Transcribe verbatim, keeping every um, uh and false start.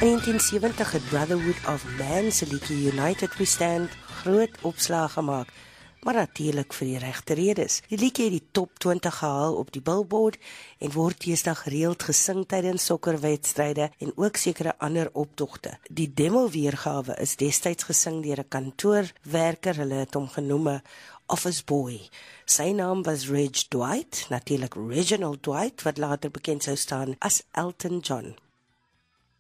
In negentien sewentig het Brotherhood of Man se liedjie United We Stand groot opslag gemaak, maar natuurlik vir die regte redes. Die liedjie het die top twintig gehaal op die Billboard en word teesdag gereeld gesing tydens sokkerwedstryde en ook sekere ander optogte. Die demo-weergawe is destyds gesing deur 'n kantoorwerker, hulle het hom genoem 'n office boy. Sy naam was Reg Dwight, natuurlik Reginald Dwight, wat later bekend sou staan as Elton John.